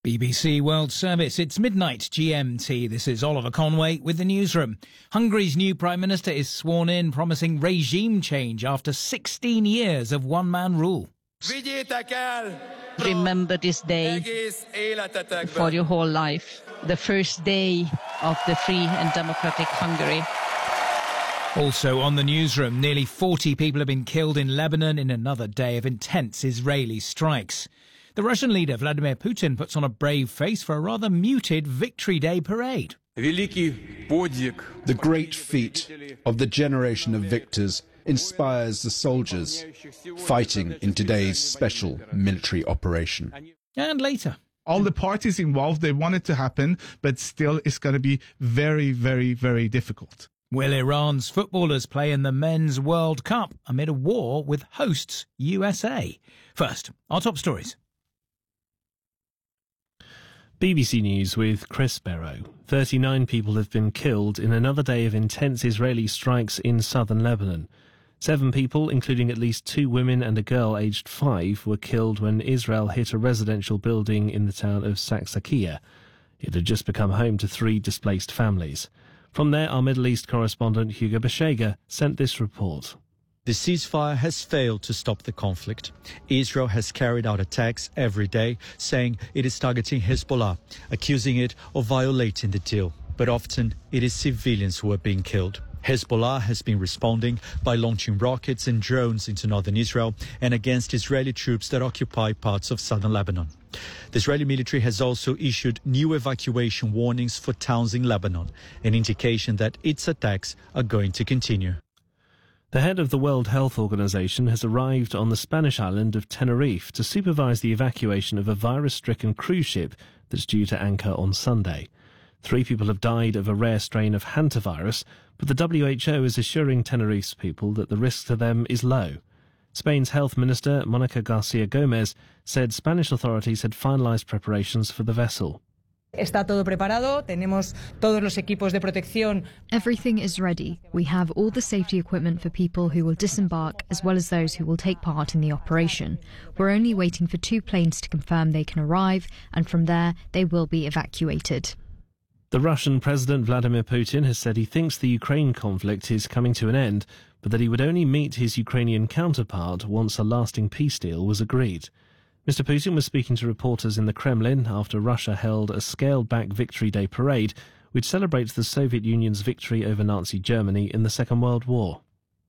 BBC World Service. It's midnight GMT. This is Oliver Conway with the newsroom. Hungary's new Prime Minister is sworn in, promising regime change after 16 years of one-man rule. Remember this day for your whole life, the first day of the free and democratic Hungary. Also on the newsroom, nearly 40 people have been killed in Lebanon in another day of intense Israeli strikes. The Russian leader Vladimir Putin puts on a brave face for a rather muted Victory Day parade. The great feat of the generation of victors inspires the soldiers fighting in today's special military operation. And later, all the parties involved, they want it to happen, but still it's going to be very, very, very difficult. Will Iran's footballers play in the Men's World Cup amid a war with hosts USA? First, our top stories. BBC News with Chris Barrow. 39 people have been killed in another day of intense Israeli strikes in southern Lebanon. 7 people, including at least 2 women and a girl aged 5, were killed when Israel hit a residential building in the town of Saksakia. It had just become home to 3 displaced families. From there, our Middle East correspondent Hugo Bashega sent this report. The ceasefire has failed to stop the conflict. Israel has carried out attacks every day, saying it is targeting Hezbollah, accusing it of violating the deal. But often it is civilians who are being killed. Hezbollah has been responding by launching rockets and drones into northern Israel and against Israeli troops that occupy parts of southern Lebanon. The Israeli military has also issued new evacuation warnings for towns in Lebanon, an indication that its attacks are going to continue. The head of the World Health Organization has arrived on the Spanish island of Tenerife to supervise the evacuation of a virus-stricken cruise ship that's due to anchor on Sunday. 3 people have died of a rare strain of hantavirus, but the WHO is assuring Tenerife's people that the risk to them is low. Spain's Health Minister, Monica Garcia Gomez, said Spanish authorities had finalized preparations for the vessel. Está todo preparado, tenemos todos los equipos de protección. Everything is ready. We have all the safety equipment for people who will disembark as well as those who will take part in the operation. We're only waiting for 2 planes to confirm they can arrive, and from there they will be evacuated. The Russian President Vladimir Putin has said he thinks the Ukraine conflict is coming to an end, but that he would only meet his Ukrainian counterpart once a lasting peace deal was agreed. Mr. Putin was speaking to reporters in the Kremlin after Russia held a scaled-back Victory Day parade, which celebrates the Soviet Union's victory over Nazi Germany in the Second World War.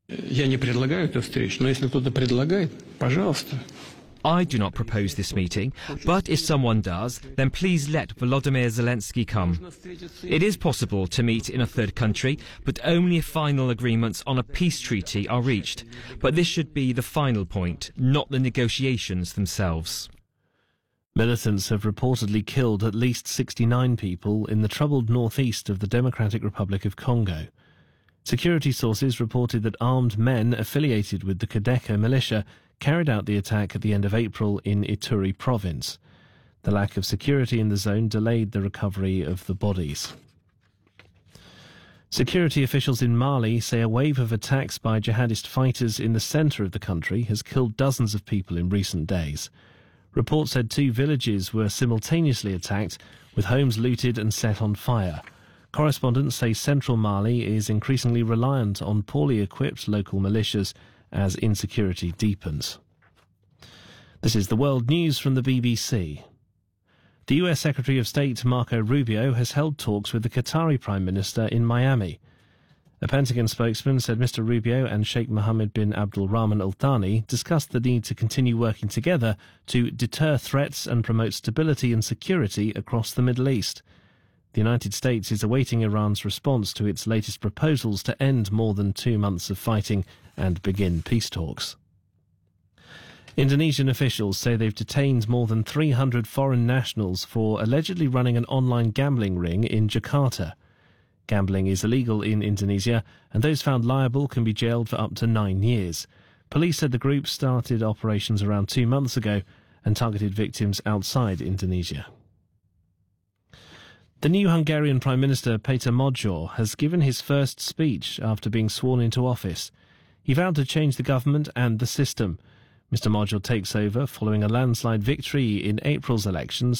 I do not propose this meeting, but if someone does, then please let Volodymyr Zelensky come. It is possible to meet in a third country, but only if final agreements on a peace treaty are reached. But this should be the final point, not the negotiations themselves. Militants have reportedly killed at least 69 people in the troubled northeast of the Democratic Republic of Congo. Security sources reported that armed men affiliated with the Kodeko militia carried out the attack at the end of April in Ituri province. The lack of security in the zone delayed the recovery of the bodies. Security officials in Mali say a wave of attacks by jihadist fighters in the centre of the country has killed dozens of people in recent days. Reports said 2 villages were simultaneously attacked, with homes looted and set on fire. Correspondents say central Mali is increasingly reliant on poorly equipped local militias as insecurity deepens. This is the World News from the BBC. The US Secretary of State Marco Rubio has held talks with the Qatari Prime Minister in Miami. A Pentagon spokesman said Mr. Rubio and Sheikh Mohammed bin Abdul Rahman Al Thani discussed the need to continue working together to deter threats and promote stability and security across the Middle East. The United States is awaiting Iran's response to its latest proposals to end more than 2 months of fighting and begin peace talks. Indonesian officials say they've detained more than 300 foreign nationals for allegedly running an online gambling ring in Jakarta. Gambling is illegal in Indonesia, and those found liable can be jailed for up to 9 years. Police said the group started operations around 2 months ago and targeted victims outside Indonesia. The new Hungarian Prime Minister, Peter Magyar, has given his first speech after being sworn into office. He vowed to change the government and the system. Mr. Magyar takes over following a landslide victory in April's elections